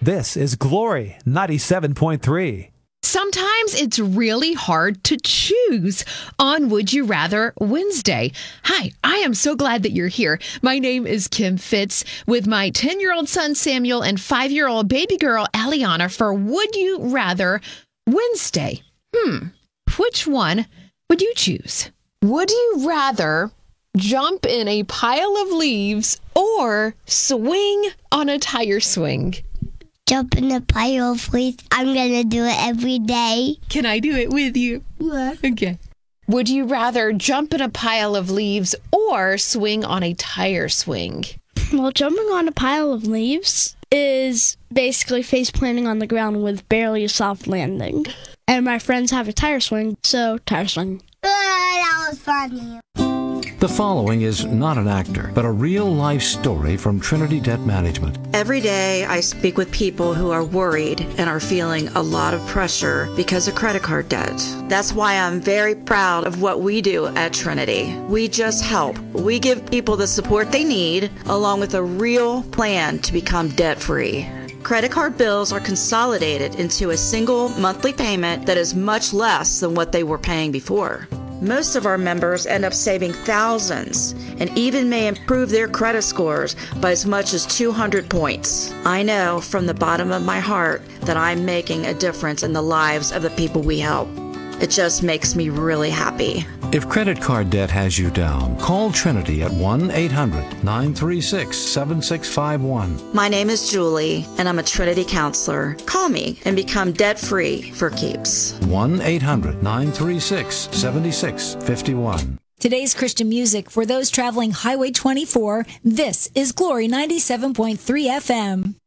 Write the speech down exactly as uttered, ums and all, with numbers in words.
This is Glory ninety-seven point three. Sometimes it's really hard to choose on Would You Rather Wednesday. Hi, I am so glad that you're here. My name is Kim Fitz with my ten-year-old son Samuel and five-year-old baby girl Aliana for Would You Rather Wednesday. Hmm, which one would you choose? Would you rather jump in a pile of leaves or swing on a tire swing? Jump in a pile of leaves. I'm going to do it every day. Can I do it with you? Yeah. Okay. Would you rather jump in a pile of leaves or swing on a tire swing? Well, jumping on a pile of leaves is basically face planting on the ground with barely a soft landing. And my friends have a tire swing, so tire swing. Uh, that was funny. The following is not an actor, but a real-life story from Trinity Debt Management. Every day I speak with people who are worried and are feeling a lot of pressure because of credit card debt. That's why I'm very proud of what we do at Trinity. We just help. We give people the support they need, along with a real plan to become debt-free. Credit card bills are consolidated into a single monthly payment that is much less than what they were paying before. Most of our members end up saving thousands and even may improve their credit scores by as much as two hundred points. I know from the bottom of my heart that I'm making a difference in the lives of the people we help. It just makes me really happy. If credit card debt has you down, call Trinity at one eight hundred nine three six seven six five one. My name is Julie, and I'm a Trinity counselor. Call me and become debt-free for keeps. one eight hundred nine three six seven six five one. Today's Christian music for those traveling Highway twenty-four. This is Glory ninety-seven point three F M.